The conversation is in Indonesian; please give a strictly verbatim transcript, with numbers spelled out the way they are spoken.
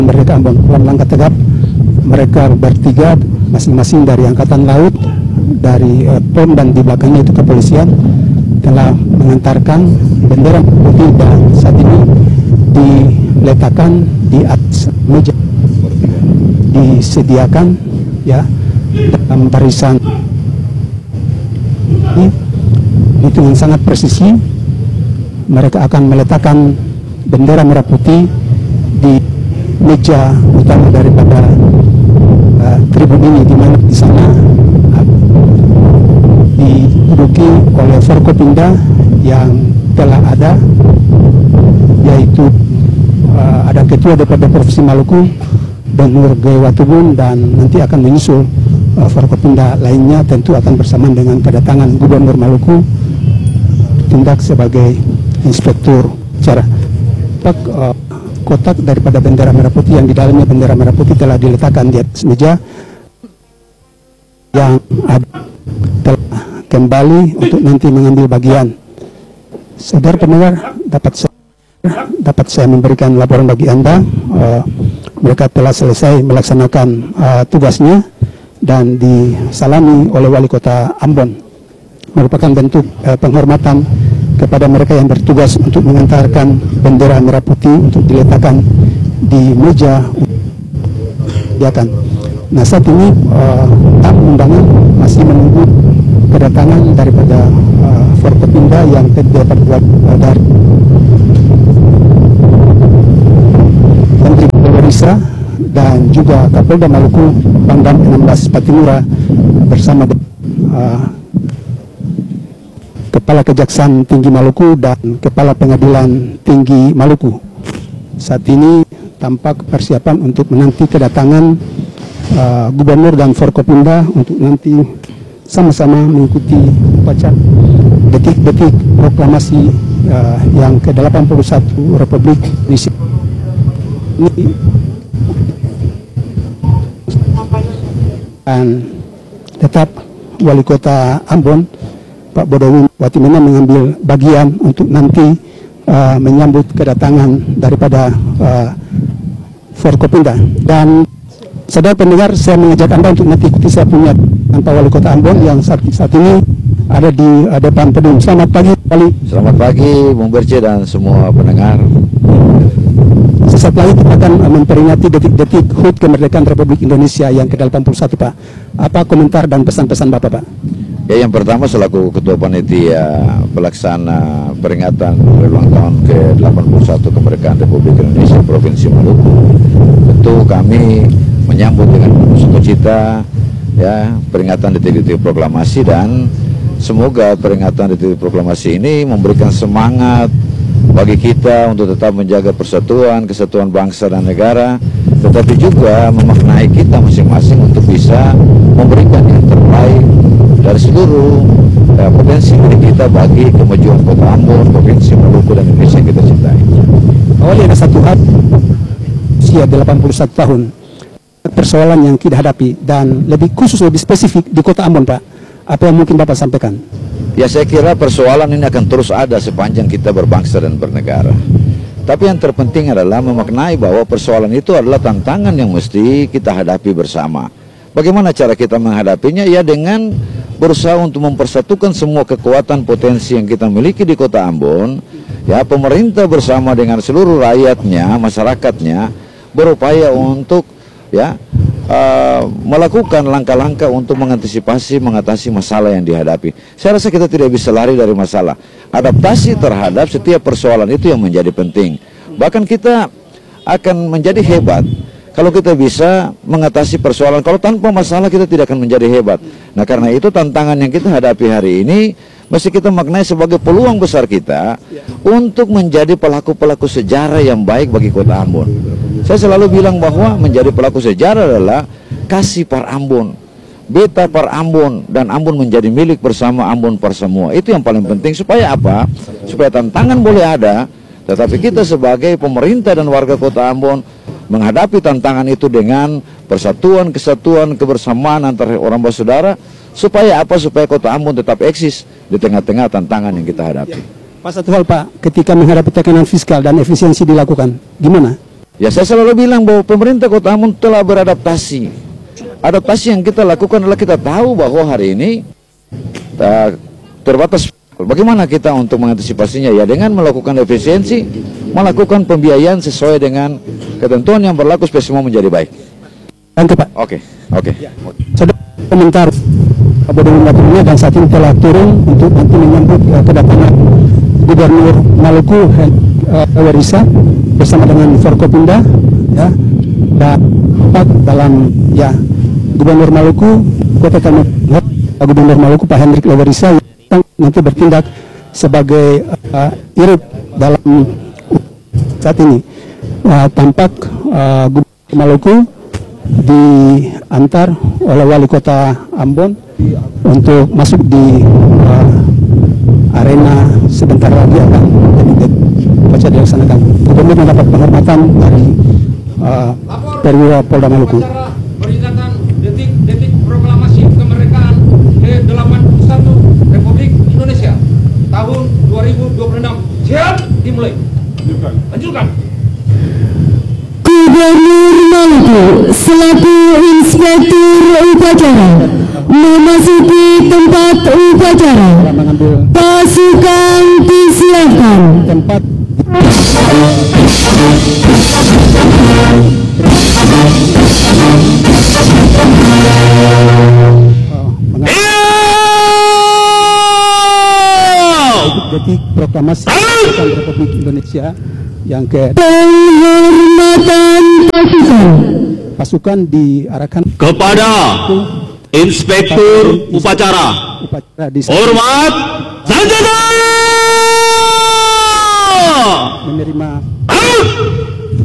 mereka Ambon dalam langkah tegap. Mereka bertiga masing-masing dari Angkatan Laut, dari uh, P O M dan di belakangnya itu kepolisian telah mengantarkan bendera putih dan saat ini diletakkan di atas meja, disediakan ya dalam barisan ini, itu dengan sangat presisi. Mereka akan meletakkan bendera merah putih di meja utama daripada uh, tribun ini, di mana di sana uh, diduduki oleh Forkopimda yang telah ada, yaitu uh, ada Ketua D P R D Provinsi Maluku Benur G. Watubun, dan nanti akan menyusul uh, Forkopimda lainnya, tentu akan bersamaan dengan kedatangan Gubernur Maluku tindak sebagai inspektur cara kotak, uh, kotak daripada bendera merah putih yang di dalamnya bendera merah putih telah diletakkan di atas meja yang ada telah kembali untuk nanti mengambil bagian. Saudara pendengar, dapat saya, dapat saya memberikan laporan bagi Anda. Uh, mereka telah selesai melaksanakan uh, tugasnya dan disalami oleh Wali Kota Ambon, merupakan bentuk uh, penghormatan kepada mereka yang bertugas untuk mengantarkan bendera merah putih untuk diletakkan di meja kegiatan. Nah, saat ini uh, tamu undangan masih menunggu kedatangan daripada uh, Forkopimda yang terdapat uh, dari Menteri Pemerintah dan juga Kapolda Maluku Pangdam enam belas Patimura bersama uh, Kepala Kejaksaan Tinggi Maluku dan Kepala Pengadilan Tinggi Maluku. Saat ini tampak persiapan untuk menanti kedatangan uh, Gubernur dan Forkopimda untuk nanti sama-sama mengikuti upacara detik-detik proklamasi uh, yang ke delapan puluh satu Republik Indonesia. Ini dan tetap Wali Kota Ambon Pak Bodowin Watimena mengambil bagian untuk nanti uh, menyambut kedatangan daripada uh, Forkopimda. Dan saudara pendengar, saya mengajak Anda untuk nanti ikuti saya punya tanpa Wali Kota Ambon yang saat, saat ini ada di uh, depan pedung. Selamat pagi, Wali. Selamat pagi, Bung Berce dan semua pendengar. Sesaat lagi kita akan uh, memperingati detik-detik H U T kemerdekaan Republik Indonesia yang ke delapan puluh satu, Pak. Apa komentar dan pesan-pesan Bapak, Pak? Ya, yang pertama selaku Ketua Panitia Pelaksana peringatan ulang tahun ke delapan puluh satu kemerdekaan Republik Indonesia Provinsi Maluku, tentu kami menyambut dengan penuh sukacita ya peringatan detik-detik proklamasi, dan semoga peringatan detik-detik proklamasi ini memberikan semangat bagi kita untuk tetap menjaga persatuan, kesatuan bangsa dan negara, tetapi juga memaknai kita masing-masing untuk bisa memberikan yang terbaik dari seluruh ya, potensi milik kita bagi kemajuan Kota Ambon, Provinsi Maluku dan Indonesia yang kita cintai. Awalnya ada satu hal, usia delapan puluh satu tahun, persoalan yang kita hadapi dan lebih khusus, lebih spesifik di Kota Ambon, Pak. Apa yang mungkin Bapak sampaikan? Ya, saya kira persoalan ini akan terus ada sepanjang kita berbangsa dan bernegara. Tapi yang terpenting adalah memaknai bahwa persoalan itu adalah tantangan yang mesti kita hadapi bersama. Bagaimana cara kita menghadapinya? Ya dengan berusaha untuk mempersatukan semua kekuatan potensi yang kita miliki di Kota Ambon. Ya, pemerintah bersama dengan seluruh rakyatnya, masyarakatnya berupaya untuk ya uh, melakukan langkah-langkah untuk mengantisipasi, mengatasi masalah yang dihadapi. Saya rasa kita tidak bisa lari dari masalah. Adaptasi terhadap setiap persoalan itu yang menjadi penting. Bahkan kita akan menjadi hebat kalau kita bisa mengatasi persoalan. Kalau tanpa masalah kita tidak akan menjadi hebat. Nah, karena itu tantangan yang kita hadapi hari ini mesti kita maknai sebagai peluang besar kita untuk menjadi pelaku-pelaku sejarah yang baik bagi Kota Ambon. Saya selalu bilang bahwa menjadi pelaku sejarah adalah kasih par Ambon, beta par Ambon, dan Ambon menjadi milik bersama Ambon par semua. Itu yang paling penting. Supaya apa? Supaya tantangan boleh ada, tetapi kita sebagai pemerintah dan warga Kota Ambon menghadapi tantangan itu dengan persatuan, kesatuan, kebersamaan antara orang bersaudara. Supaya apa? Supaya Kota Ambon tetap eksis di tengah-tengah tantangan yang kita hadapi. Pak, satu hal Pak, ketika menghadapi tekanan fiskal dan efisiensi dilakukan, gimana? Ya saya selalu bilang bahwa pemerintah Kota Ambon telah beradaptasi. Adaptasi yang kita lakukan adalah kita tahu bahwa hari ini uh, terbatas. Bagaimana kita untuk mengantisipasinya? Ya dengan melakukan efisiensi, melakukan pembiayaan sesuai dengan ketentuan yang berlaku supaya semua menjadi baik. Thank you, Pak. Oke, oke. Saudara komentar Kabupaten Natuna dan saat ini telah turun untuk nanti menyambut uh, kedatangan Gubernur Maluku uh, Lewerisa bersama dengan Forkopimda, ya, dan Pak dalam ya Gubernur Maluku Kota Kami, Gubernur Maluku Pak Hendrik Lewerisa yang nanti bertindak sebagai uh, irup dalam saat ini. Uh, tampak uh, Gubernur Maluku diantar oleh Wali Kota Ambon untuk masuk di uh, arena sebentar lagi akan baca dilaksanakan. Gubernur mendapat penghormatan dari uh, Perwira Polda Maluku. Peringatan detik-detik proklamasi kemerdekaan ke delapan puluh satu Republik Indonesia tahun dua ribu dua puluh enam. Siap, dimulai. Lanjutkan. Lanjutkan. Gubernur Maluku selaku Inspektur Upacara memasuki tempat upacara. Pasukan disiapkan. Tempat detik proklamasi Republik Indonesia yang ke penghormatan pasukan. Pasukan diarahkan kepada Inspektur Upacara. Upacara di Hormat senjata. menerima